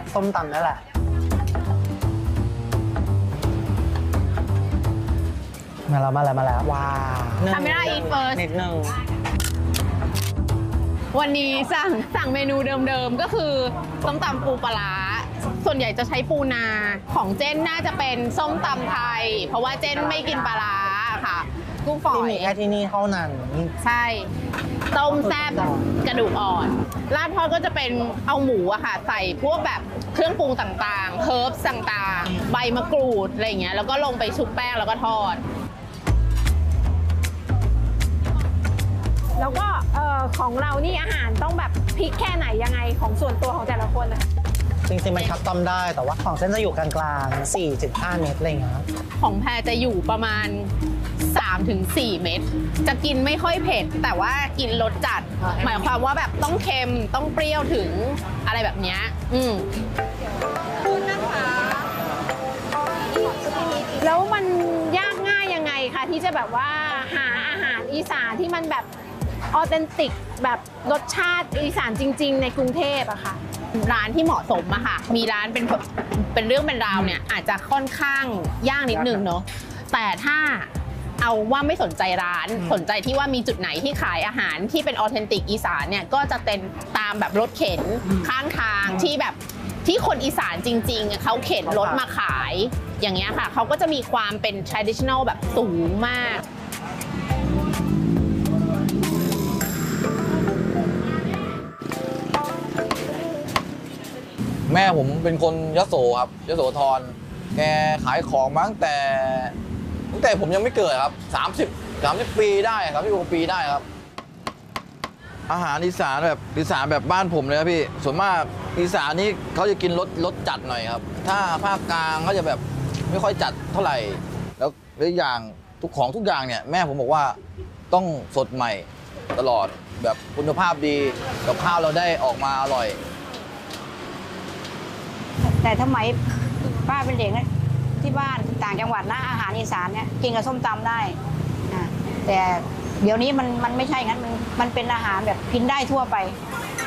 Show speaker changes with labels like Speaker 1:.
Speaker 1: ส้มตำนั่นแหละมาแล้วว้าว
Speaker 2: ทำไม่ได้ eat first
Speaker 1: นิดนึง
Speaker 2: วันนี้สั่งเมนูเดิมๆก็คือส้มตำปูปลาร้าส่วนใหญ่จะใช้ปูนาของเจนน่าจะเป็นส้มตำไทยเพราะว่าเจนไม่กินปลาร้าค่ะกุ้งฝอย
Speaker 1: ที่มีแค่ที่นี่เท่านั้น
Speaker 2: ใช่ต้มแซ่บกระดูกอ่อนลาบทอดก็จะเป็นเอาหมูอะค่ะใส่พวกแบบเครื่องปรุงต่างๆเฮิร์บต่างๆใบมะกรูดอะไรอย่างเงี้ยแล้วก็ลงไปชุบแป้งแล้วก็ทอด
Speaker 3: แล้วก็ของเรานี่อาหารต้องแบบพริกแค่ไหนยังไงของส่วนตัวของแต่ละคนอะ
Speaker 1: จริงๆมันคัสตอมได้แต่ว่าของเส้นจะอยู่กลางๆ 4-5 เม็ดอะไรอย่างเงี้ย
Speaker 2: ของแพรจะอยู่ประมาณ 3-4 เม็ดจะกินไม่ค่อยเผ็ดแต่ว่ากินรสจัดหมายความว่าแบบต้องเค็มต้องเปรี้ยวถึงอะไรแบบเนี้ย
Speaker 3: แล้วมันยากง่ายยังไงคะที่จะแบบว่าหาอาหารอีสานที่มันแบบออเทนติกแบบรสชาติอีสานจริงๆในกรุงเทพอะค่ะ
Speaker 2: ร้านที่เหมาะสมอะค่ะมีร้านเป็นเรื่องเป็นราวเนี่ยอาจจะค่อนข้างยากนิดนึงเนาะแต่ถ้าเอาว่าไม่สนใจร้านสนใจที่ว่ามีจุดไหนที่ขายอาหารที่เป็นออเทนติกอีสานเนี่ยก็จะเป็นตามแบบรถเข็นข้างทางที่แบบที่คนอีสานจริงๆเขาเข็นรถมาขายอย่างเงี้ยค่ะเขาก็จะมีความเป็น traditional แบบสูงมาก
Speaker 4: แม่ผมเป็นคนยโสครับยโสธรแกขายของมาตั้งแต่ผมยังไม่เกิดครับ30 ปีได้ครับ30 กว่าปีได้ครับอาหารอีสานแบบบ้านผมเลยครับพี่ส่วนมากอีสานนี่เขาจะกินรสจัดหน่อยครับถ้าภาคกลางเขาจะแบบไม่ค่อยจัดเท่าไหร่แล้วอย่างทุกอย่างเนี่ยแม่ผมบอกว่าต้องสดใหม่ตลอดแบบคุณภาพดีกับข้าวเราได้ออกมาอร่อย
Speaker 5: แต่สมัยป้าเป็นเด็กนะที่บ้านต่างจังหวัดนะอาหารอีสานเนี่ยกินกับส้มตำได้นะแต่เดี๋ยวนี้มันไม่ใช่งั้นมันเป็นอาหารแบบกินได้ทั่วไป